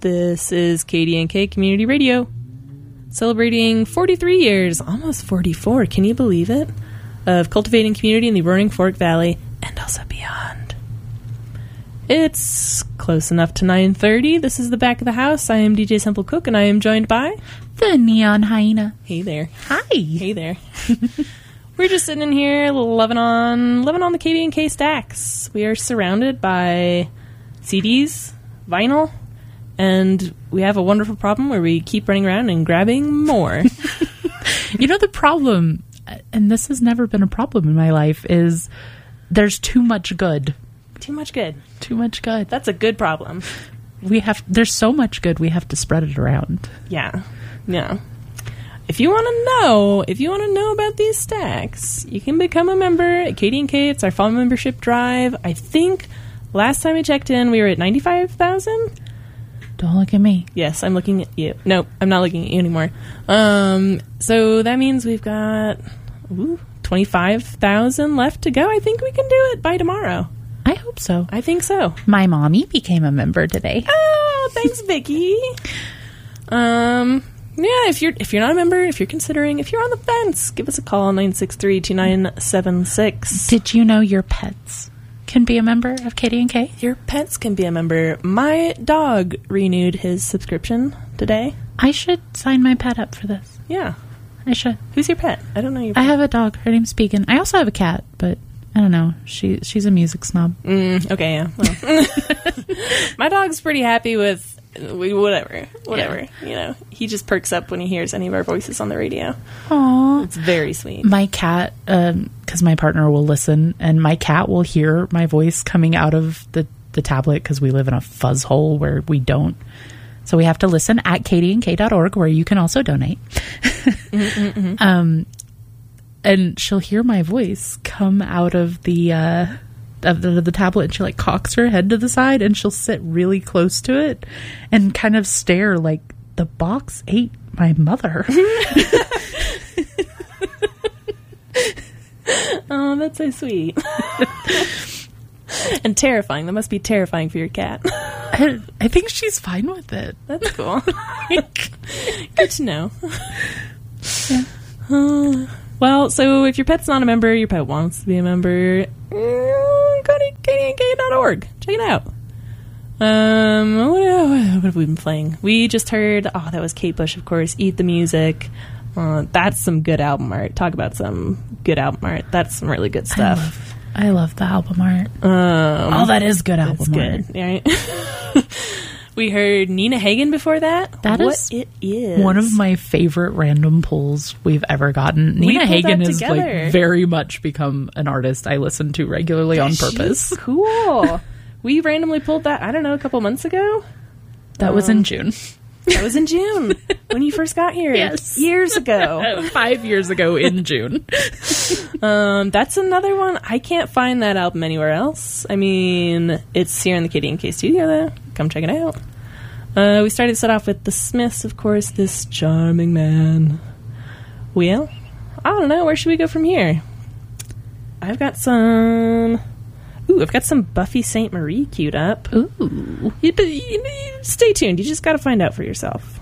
This is KDNK Community Radio, celebrating 43 years, almost 44, can you believe it, of cultivating community in the Roaring Fork Valley and also beyond. It's close enough to 9:30. This is the back of the house. I am DJ Simple Cook, and I am joined by the Neon Hyena. Hey there. Hi. Hey there. We're just sitting in here loving on the KDNK stacks. We are surrounded by CDs, vinyl, and we have a wonderful problem where we keep running around and grabbing more. You know, the problem, and this has never been a problem in my life, is there's too much good. Too much good. Too much good. That's a good problem. There's so much good, we have to spread it around. Yeah. Yeah. If you want to know about these stacks, you can become a member at KDNK. It's our fall membership drive. I think last time I checked in, we were at 95,000. Don't look at me. Yes, I'm looking at you. No, I'm not looking at you anymore. So that means we've got 25,000 left to go. I think we can do it by tomorrow. I hope so. I think so. My mommy became a member today. Oh, thanks, Vicky. Yeah, if you're not a member, if you're considering, if you're on the fence, give us a call, 963-2976. Did you know your pets can be a member of KDNK? Your pets can be a member. My dog renewed his subscription today. I should sign my pet up for this. Yeah. I should. Who's your pet? I don't know your pet. I have a dog. Her name's Beacon. I also have a cat, but I don't know. She's a music snob. Okay, yeah. Well. My dog's pretty happy with whatever. Yeah. You know, he just perks up when he hears any of our voices on the radio. Aww. It's very sweet. My cat, because my partner will listen, and my cat will hear my voice coming out of the tablet because we live in a fuzz hole where we don't. So we have to listen at kdnk.org, where you can also donate. And she'll hear my voice come out of the tablet, and she like cocks her head to the side, and she'll sit really close to it and kind of stare like the box ate my mother. Oh, that's so sweet. And terrifying. That must be terrifying for your cat. I think she's fine with it. That's cool. Good to know. Yeah. Well, so if your pet's not a member, your pet wants to be a member, go to kdnk.org. Check it out. What have we been playing? We just heard, that was Kate Bush, of course, Eat the Music. That's some good album art. Talk about some good album art. That's some really good stuff. I love the album art. That is good album art. Good, right? We heard Nina Hagen before that. That what is it is one of my favorite random pulls we've ever gotten. Nina Hagen has very much become an artist I listen to regularly on purpose. She's cool. We randomly pulled that, I don't know, a couple months ago. That was in June. That was in June when you first got here. Yes. Years ago. 5 years ago in June. That's another one. I can't find that album anywhere else. I mean, it's here in the KDNK studio, though. Come check it out. We started to set off with The Smiths, of course, This Charming Man. Well, I don't know. Where should we go from here? I've got some Buffy St. Marie queued up. Ooh. Stay tuned. You just got to find out for yourself.